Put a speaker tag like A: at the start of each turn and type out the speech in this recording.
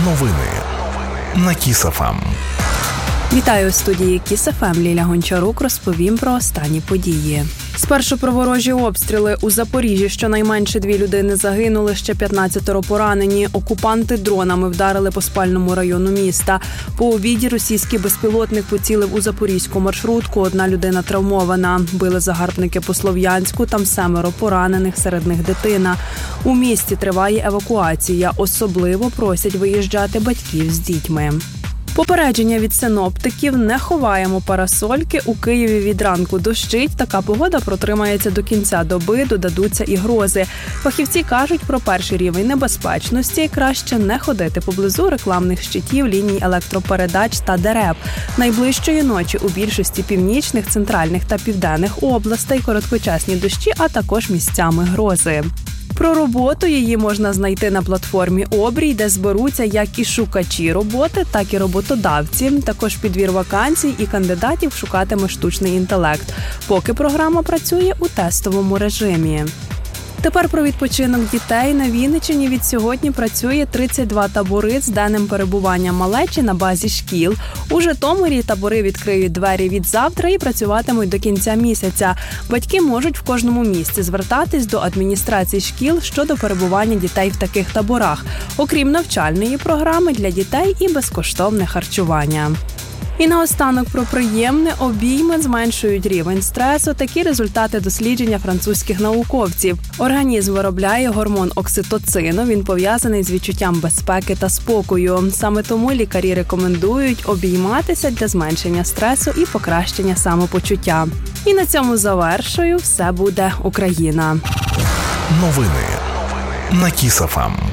A: Новини на Кіс ФМ.
B: Вітаю у студії Кіс ФМ. Ліля Гончарук розповім про останні події. Спершу про ворожі обстріли. У Запоріжжі щонайменше 2 людини загинули, ще 15 поранені. Окупанти дронами вдарили по спальному району міста. По обіді російський безпілотник поцілив у запорізьку маршрутку. 1 людина травмована. Били загарбники по Слов'янську, там 7 поранених, серед них дитина. У місті триває евакуація. Особливо просять виїжджати батьків з дітьми. Попередження від синоптиків: не ховаємо парасольки, у Києві від ранку дощить, така погода протримається до кінця доби, додадуться і грози. Фахівці кажуть про перший рівень небезпечності, краще не ходити поблизу рекламних щитів, ліній електропередач та дерев. Найближчої ночі у більшості північних, центральних та південних областей короткочасні дощі, а також місцями грози. Про роботу: її можна знайти на платформі Обрій, де зберуться як і шукачі роботи, так і роботодавці. Також підбір вакансій і кандидатів шукатиме штучний інтелект. Поки програма працює у тестовому режимі. Тепер про відпочинок дітей. На Вінниччині від сьогодні працює 32 табори з денним перебуванням малечі на базі шкіл. У Житомирі табори відкриють двері від завтра і працюватимуть до кінця місяця. Батьки можуть в кожному місці звертатись до адміністрації шкіл щодо перебування дітей в таких таборах. Окрім навчальної програми для дітей і безкоштовне харчування. І наостанок про приємне: обійми зменшують рівень стресу. Такі результати дослідження французьких науковців. Організм виробляє гормон окситоцину, він пов'язаний з відчуттям безпеки та спокою. Саме тому лікарі рекомендують обійматися для зменшення стресу і покращення самопочуття. І на цьому завершую. Все буде Україна.
A: Новини на Кіс ФМ.